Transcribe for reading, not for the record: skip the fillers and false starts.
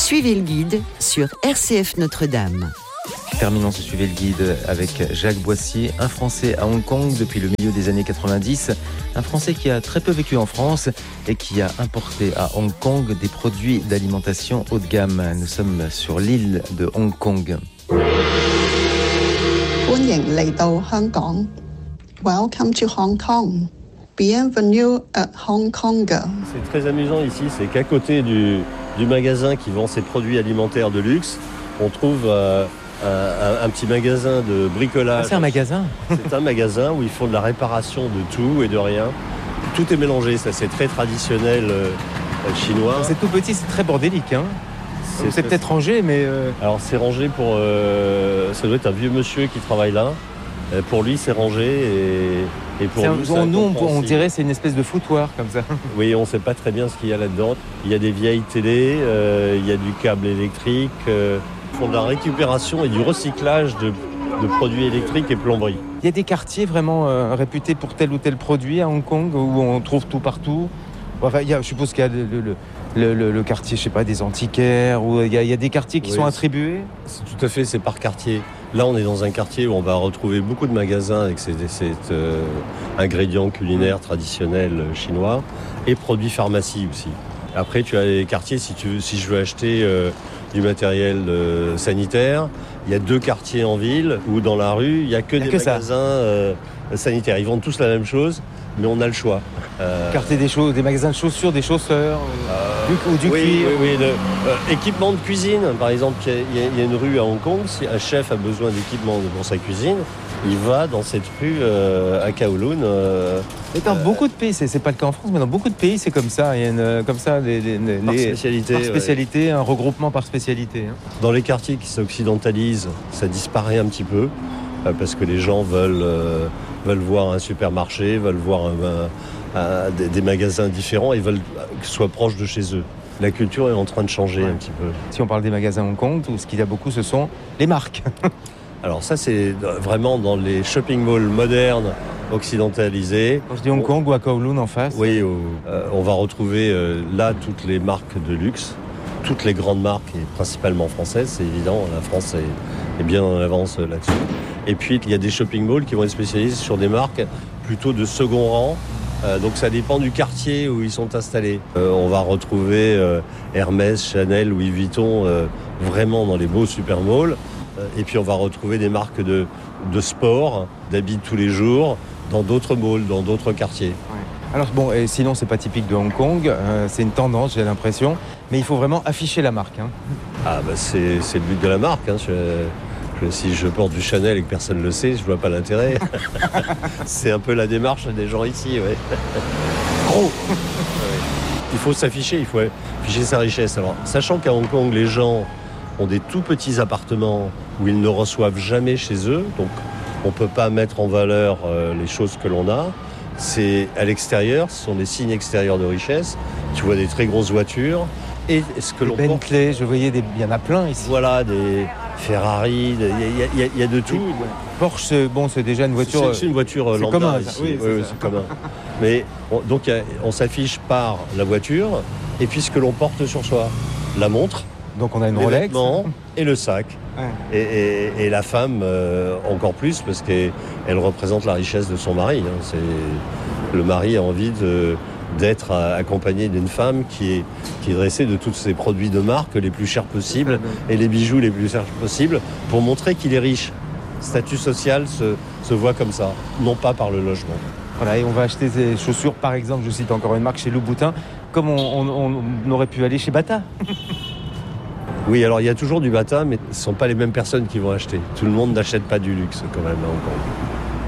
Suivez le guide sur RCF Notre-Dame. Terminons ce Suivez le guide avec Jacques Boissier, un Français à Hong Kong depuis le milieu des années 90. Un Français qui a très peu vécu en France et qui a importé à Hong Kong des produits d'alimentation haut de gamme. Nous sommes sur l'île de Hong Kong. 歡迎嚟到香港 Welcome to Hong Kong. Bienvenue at Hong Kong. C'est très amusant ici, c'est qu'à côté du magasin qui vend ses produits alimentaires de luxe, on trouve un petit magasin de bricolage. Ah, c'est un magasin. C'est un magasin où ils font de la réparation de tout et de rien. Tout est mélangé, ça c'est très traditionnel chinois. C'est tout petit, c'est très bordélique. Hein. C'est peut-être rangé, mais... Alors c'est rangé pour... ça doit être un vieux monsieur qui travaille là. Pour lui c'est rangé et pour nous c'est on dirait c'est une espèce de foutoir comme ça. Oui, on ne sait pas très bien ce qu'il y a là-dedans. Il y a des vieilles télés, il y a du câble électrique. Ils font de la récupération et du recyclage de produits électriques et plomberie. Il y a des quartiers vraiment réputés pour tel ou tel produit à Hong Kong où on trouve tout partout. Enfin, je suppose qu'il y a le quartier, je sais pas, des antiquaires, où il y a des quartiers qui sont attribués. Tout à fait, c'est par quartier. Là, on est dans un quartier où on va retrouver beaucoup de magasins avec cet ingrédients culinaires traditionnels chinois et produits pharmacie aussi. Après, tu as les quartiers, si je veux acheter du matériel sanitaire, il y a 2 quartiers en ville où dans la rue, il n'y a que des magasins sanitaires. Ils vendent tous la même chose, mais on a le choix. Quartier des magasins de chaussures, des chausseurs, du cuir. Oui, équipement de cuisine, par exemple, il y a une rue à Hong Kong, si un chef a besoin d'équipement pour sa cuisine, il va dans cette rue à Kowloon. Et dans beaucoup de pays, c'est pas le cas en France, mais dans beaucoup de pays, c'est comme ça. Il y a comme ça par spécialité, un regroupement par spécialité. Hein. Dans les quartiers qui s'occidentalisent, ça disparaît un petit peu, parce que les gens veulent voir un supermarché, veulent voir des magasins différents et veulent que ce soit proche de chez eux. La culture est en train de changer un petit peu. Si on parle des magasins Hong Kong, ce qu'il y a beaucoup, ce sont les marques. Alors ça, c'est vraiment dans les shopping malls modernes, occidentalisés. Quand je dis Hong Kong ou à Kowloon en face. Oui, on va retrouver là toutes les marques de luxe, toutes les grandes marques, et principalement françaises, c'est évident. La France est bien en avance là-dessus. Et puis, il y a des shopping malls qui vont être spécialisés sur des marques plutôt de second rang. Donc ça dépend du quartier où ils sont installés. On va retrouver Hermès, Chanel, Louis Vuitton vraiment dans les beaux super malls. Et puis on va retrouver des marques de sport, d'habits de tous les jours, dans d'autres malls, dans d'autres quartiers. Ouais. Alors bon, et sinon c'est pas typique de Hong Kong, c'est une tendance, j'ai l'impression, mais il faut vraiment afficher la marque. Hein. Ah bah c'est le but de la marque. Hein. Si je porte du Chanel et que personne ne le sait, je vois pas l'intérêt. C'est un peu la démarche des gens ici, ouais. Gros. Il faut s'afficher, il faut afficher sa richesse. Alors, sachant qu'à Hong Kong, les gens ont des tout petits appartements où ils ne reçoivent jamais chez eux, donc on ne peut pas mettre en valeur les choses que l'on a. C'est à l'extérieur, ce sont des signes extérieurs de richesse. Tu vois des très grosses voitures. Et ce que l'on porte... Bentley, je voyais il y en a plein ici. Voilà, des Ferrari, il y a de tout. Porsche, c'est déjà une voiture... C'est une voiture lambda commun, ici. Oui, c'est commun. Mais donc on s'affiche par la voiture et puis ce que l'on porte sur soi. La montre, donc on a une les Rolex vêtements et le sac. Ouais. Et la femme encore plus parce qu'elle représente la richesse de son mari. Hein. Le mari a envie d'être accompagné d'une femme qui est dressée de tous ces produits de marque les plus chers possibles et les bijoux les plus chers possibles pour montrer qu'il est riche. Statut social se voit comme ça, non pas par le logement. Voilà, et on va acheter des chaussures, par exemple, je cite encore une marque, chez Louboutin, comme on aurait pu aller chez Bata. Oui, alors il y a toujours du Bata, mais ce ne sont pas les mêmes personnes qui vont acheter. Tout le monde n'achète pas du luxe quand même à Hong Kong.